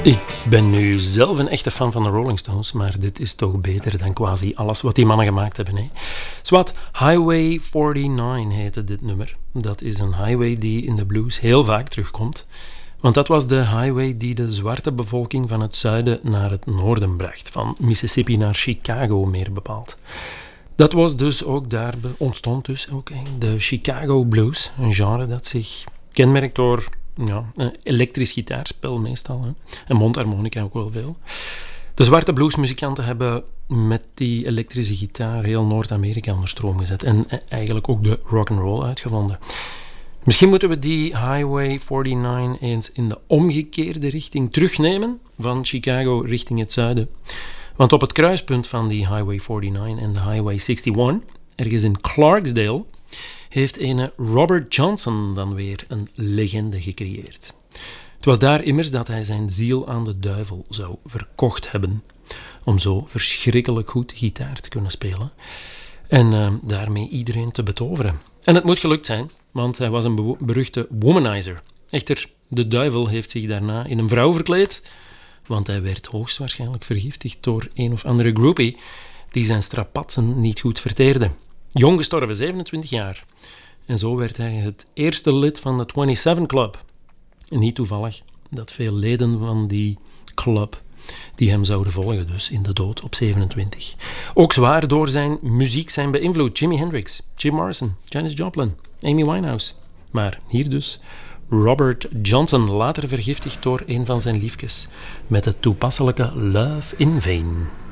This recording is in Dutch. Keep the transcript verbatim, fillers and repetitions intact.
Ik ben nu zelf een echte fan van de Rolling Stones, maar dit is toch beter dan quasi alles wat die mannen gemaakt hebben. Hè? Zwat, Highway negenenveertig heette dit nummer. Dat is een highway die in de blues heel vaak terugkomt. Want dat was de highway die de zwarte bevolking van het zuiden naar het noorden bracht. Van Mississippi naar Chicago meer bepaald. Dat was dus ook daar, ontstond dus ook de Chicago Blues. Een genre dat zich kenmerkt door ja, een elektrisch gitaarspel meestal. Hè. En mondharmonica ook wel veel. De zwarte bluesmuzikanten hebben met die elektrische gitaar heel Noord-Amerika onder stroom gezet. En eigenlijk ook de rock'n'roll uitgevonden. Misschien moeten we die Highway negenenveertig eens in de omgekeerde richting terugnemen. Van Chicago richting het zuiden. Want op het kruispunt van die Highway negenenveertig en de Highway eenenzestig, ergens in Clarksdale, heeft ene Robert Johnson dan weer een legende gecreëerd. Het was daar immers dat hij zijn ziel aan de duivel zou verkocht hebben, om zo verschrikkelijk goed gitaar te kunnen spelen en uh, daarmee iedereen te betoveren. En het moet gelukt zijn, want hij was een be- beruchte womanizer. Echter, de duivel heeft zich daarna in een vrouw verkleed, want hij werd hoogstwaarschijnlijk vergiftigd door een of andere groupie die zijn strapatsen niet goed verteerde. Jong gestorven, zevenentwintig jaar. En zo werd hij het eerste lid van de zevenentwintig Club. En niet toevallig dat veel leden van die club die hem zouden volgen, dus in de dood op zevenentwintig. Ook zwaar door zijn muziek zijn beïnvloed. Jimi Hendrix, Jim Morrison, Janis Joplin, Amy Winehouse. Maar hier dus Robert Johnson, later vergiftigd door een van zijn liefjes met het toepasselijke Love in Vain.